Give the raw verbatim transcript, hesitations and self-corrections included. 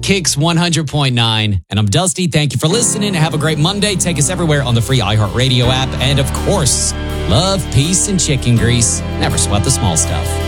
Kicks one hundred point nine. And I'm Dusty. Thank you for listening. Have a great Monday. Take us everywhere on the free iHeartRadio app. And of course, love, peace, and chicken grease. Never sweat the small stuff.